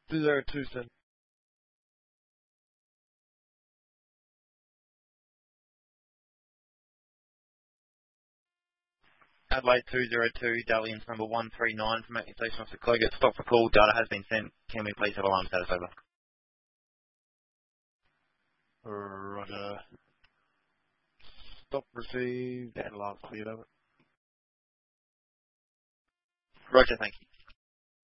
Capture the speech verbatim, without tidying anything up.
two zero two seven. Adelaide two zero two, Dalian's number one three nine from Acting Station Officer Colgate. Stop for call. Data has been sent. Can we please have alarm status over? Roger. Stop received and alarm cleared over. Roger, thank you.